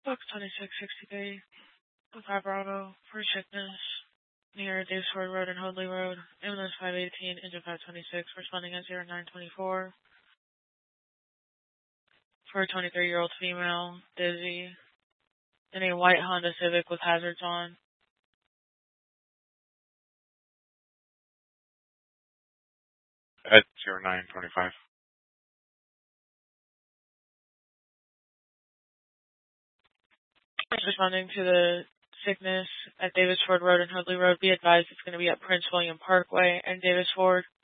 Box 2663, 5 Bravo, for sickness, near Davis Ford Road and Hoadley Road, ambulance 518, engine 526, responding at 0924, for a 23-year-old female, dizzy, in a white Honda Civic with hazards on. At 0925. Responding to the sickness at Davis Ford Road and Hoadley Road, be advised it's going to be at Prince William Parkway and Davis Ford.